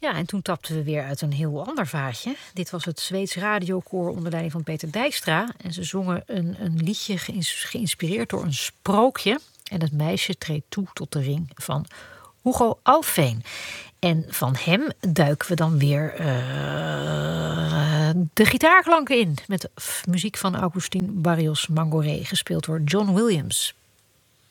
Ja, en toen tapten we weer uit een heel ander vaatje. Dit was het Zweeds radiokoor onder leiding van Peter Dijkstra. En ze zongen een liedje geïnspireerd door een sprookje. En het meisje treedt toe tot de ring van Hugo Alfvén. En van hem duiken we dan weer de gitaarklanken in. Met muziek van Agustín Barrios Mangoré, gespeeld door John Williams.